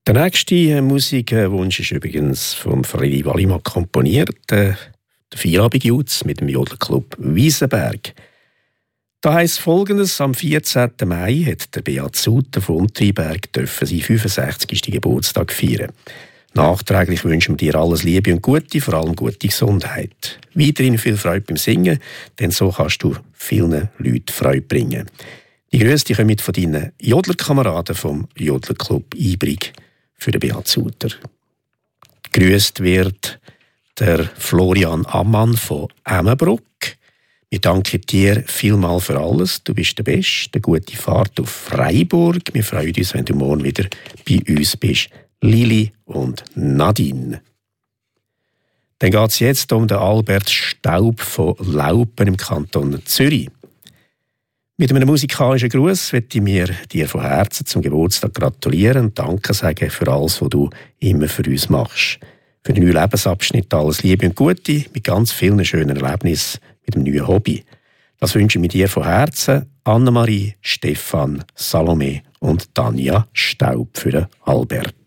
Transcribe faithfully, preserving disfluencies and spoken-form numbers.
Der nächste Musikwunsch ist übrigens vom Freddy Wallimann komponiert, äh, der Feierabend-Jutz mit dem Jodlerclub Wiesenberg. Da heisst Folgendes: Am vierzehnten Mai hat der Beat Suter von Unterberg seinen fünfundsechzigsten Geburtstag feiern. Nachträglich wünschen wir dir alles Liebe und Gute, vor allem gute Gesundheit. Weiterhin viel Freude beim Singen, denn so kannst du vielen Leuten Freude bringen. Die Grüße die kommen von deinen Jodlerkameraden vom Jodlerclub Ibrig für den Beat Suter. Grüßt wird der Florian Ammann von Emmenbruck. Wir danken dir vielmal für alles. Du bist der Beste. Eine gute Fahrt auf Freiburg. Wir freuen uns, wenn du morgen wieder bei uns bist. Lili und Nadine. Dann geht es jetzt um den Albert Staub von Laupen im Kanton Zürich. Mit einem musikalischen Gruß möchte ich mir dir von Herzen zum Geburtstag gratulieren und Danke sagen für alles, was du immer für uns machst. Für den neuen Lebensabschnitt alles Liebe und Gute, mit ganz vielen schönen Erlebnissen, mit dem neuen Hobby. Das wünsche ich mir dir von Herzen, Annemarie, Stefan, Salome und Tanja Staub für den Albert.